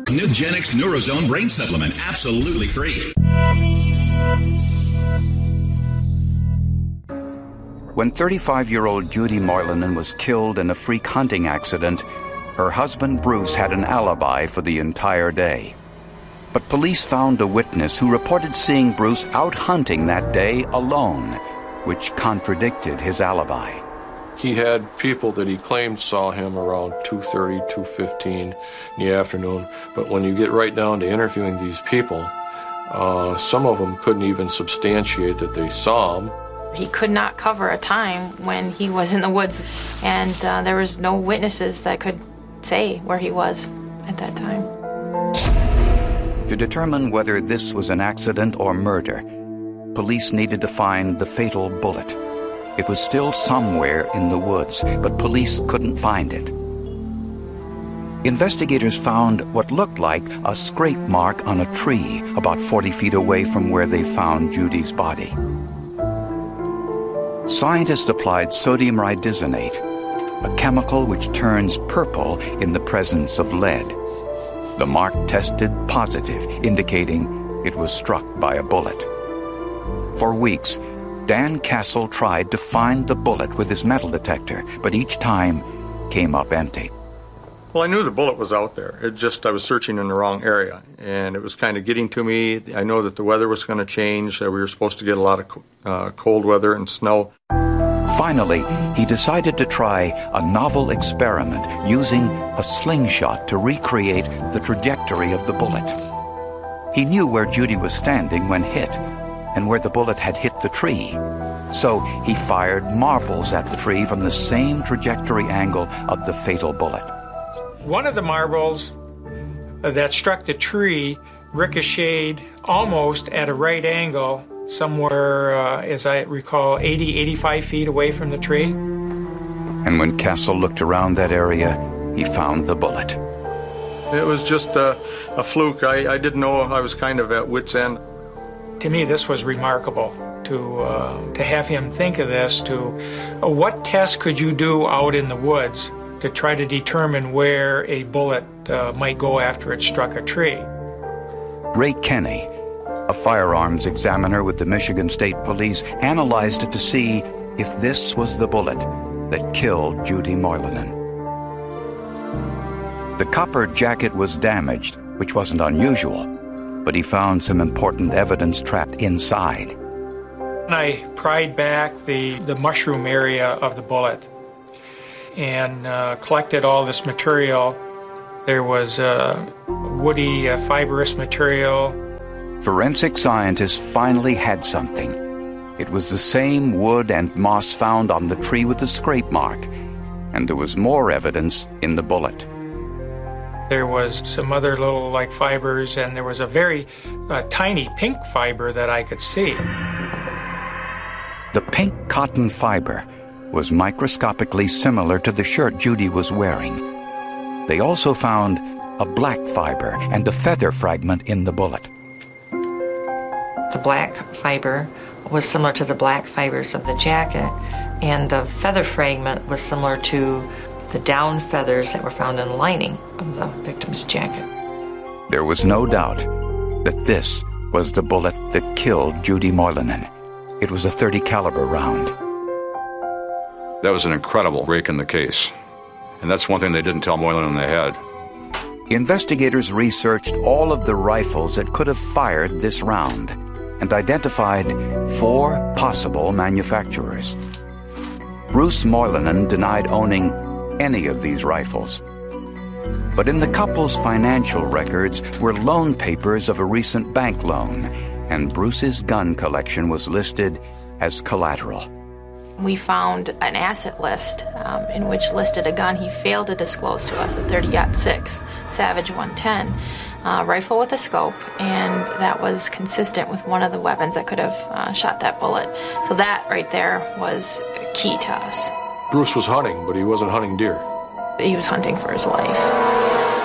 Nugenix Neurozone Brain Supplement, absolutely free. When 35-year-old Judy Moylanen was killed in a freak hunting accident, her husband Bruce had an alibi for the entire day. But police found a witness who reported seeing Bruce out hunting that day alone, which contradicted his alibi. He had people that he claimed saw him around 2:30, 2:15 in the afternoon. But when you get right down to interviewing these people, some of them couldn't even substantiate that they saw him. He could not cover a time when he was in the woods, and there was no witnesses that could say where he was at that time. To determine whether this was an accident or murder, police needed to find the fatal bullet. It was still somewhere in the woods, but police couldn't find it. Investigators found what looked like a scrape mark on a tree about 40 feet away from where they found Judy's body. Scientists applied sodium rhydisonate, a chemical which turns purple in the presence of lead. The mark tested positive, indicating it was struck by a bullet. For weeks, Dan Castle tried to find the bullet with his metal detector, but each time came up empty. Well, I knew the bullet was out there. I was searching in the wrong area, and it was kind of getting to me. I know that the weather was going to change. We were supposed to get a lot of cold weather and snow. Finally, he decided to try a novel experiment using a slingshot to recreate the trajectory of the bullet. He knew where Judy was standing when hit, and where the bullet had hit the tree. So he fired marbles at the tree from the same trajectory angle of the fatal bullet. One of the marbles that struck the tree ricocheted almost at a right angle, somewhere, as I recall, 80, 85 feet away from the tree. And when Castle looked around that area, he found the bullet. It was just a fluke. I didn't know. I was kind of at wit's end. To me, this was remarkable to have him think of this. What test could you do out in the woods to try to determine where a bullet might go after it struck a tree? Ray Kenny, a firearms examiner with the Michigan State Police, analyzed it to see if this was the bullet that killed Judy Moylanen. The copper jacket was damaged, which wasn't unusual, but he found some important evidence trapped inside. I pried back the mushroom area of the bullet and collected all this material. There was woody, fibrous material. Forensic scientists finally had something. It was the same wood and moss found on the tree with the scrape mark, and there was more evidence in the bullet. There was some other little fibers, and there was a very tiny pink fiber that I could see. The pink cotton fiber was microscopically similar to the shirt Judy was wearing. They also found a black fiber and a feather fragment in the bullet. The black fiber was similar to the black fibers of the jacket, and the feather fragment was similar to the down feathers that were found in the lining of the victim's jacket. There was no doubt that this was the bullet that killed Judy Moylanen. It was a .30 caliber round. That was an incredible break in the case. And that's one thing they didn't tell Moylanen they had. Investigators researched all of the rifles that could have fired this round and identified 4 possible manufacturers. Bruce Moylanen denied owning any of these rifles. But in the couple's financial records were loan papers of a recent bank loan, and Bruce's gun collection was listed as collateral. We found an asset list in which listed a gun he failed to disclose to us, a .30-06 Savage 110 rifle with a scope, and that was consistent with one of the weapons that could have shot that bullet. So that right there was key to us. Bruce was hunting, but he wasn't hunting deer. He was hunting for his life.